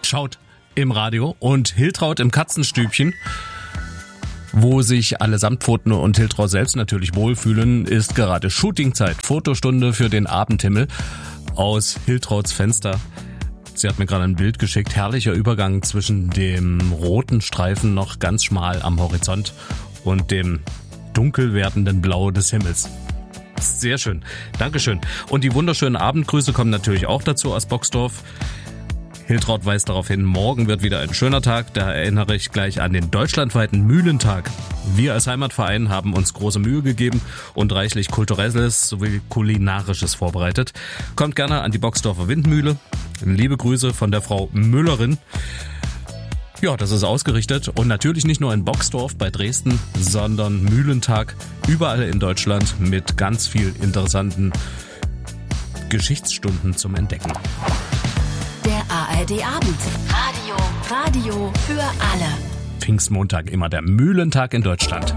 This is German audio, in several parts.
schaut im Radio und Hiltraud im Katzenstübchen, wo sich alle Samtpfoten und Hiltraud selbst natürlich wohlfühlen, ist gerade Shootingzeit, Fotostunde für den Abendhimmel aus Hiltrauds Fenster. Sie hat mir gerade ein Bild geschickt, herrlicher Übergang zwischen dem roten Streifen noch ganz schmal am Horizont und dem dunkel werdenden Blau des Himmels. Sehr schön, Dankeschön. Und die wunderschönen Abendgrüße kommen natürlich auch dazu aus Boxdorf. Hiltraud weist darauf hin, morgen wird wieder ein schöner Tag. Da erinnere ich gleich an den deutschlandweiten Mühlentag. Wir als Heimatverein haben uns große Mühe gegeben und reichlich Kulturelles sowie Kulinarisches vorbereitet. Kommt gerne an die Boxdorfer Windmühle. Liebe Grüße von der Frau Müllerin. Ja, das ist ausgerichtet und natürlich nicht nur in Boxdorf bei Dresden, sondern Mühlentag überall in Deutschland mit ganz viel interessanten Geschichtsstunden zum Entdecken. Der ARD-Abend. Radio für alle. Pfingstmontag, immer der Mühlentag in Deutschland.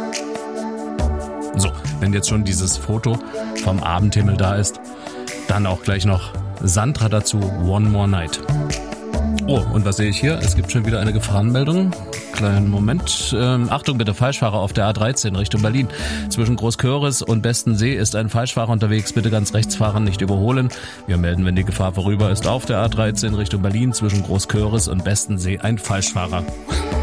So, wenn jetzt schon dieses Foto vom Abendhimmel da ist, dann auch gleich noch Sandra dazu, One More Night. Oh, und was sehe ich hier? Es gibt schon wieder eine Gefahrenmeldung. Kleinen Moment. Achtung bitte, Falschfahrer auf der A13 Richtung Berlin. Zwischen Großköris und Bestensee ist ein Falschfahrer unterwegs. Bitte ganz rechts fahren, nicht überholen. Wir melden, wenn die Gefahr vorüber ist. Auf der A13 Richtung Berlin zwischen Großköris und Bestensee ein Falschfahrer.